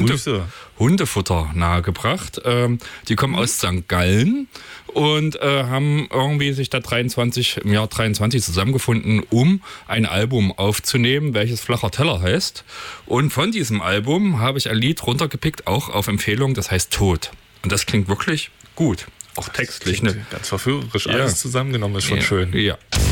Hundefutter nahegebracht. Die kommen aus St. Gallen und haben irgendwie sich da im Jahr 23 zusammengefunden, um ein Album aufzunehmen, welches Flacher Teller heißt. Und von diesem Album habe ich ein Lied runtergepickt, auch auf Empfehlung, das heißt Tod. Und das klingt wirklich gut, auch textlich. Ganz verführerisch, alles zusammengenommen ist schon schön. Ja.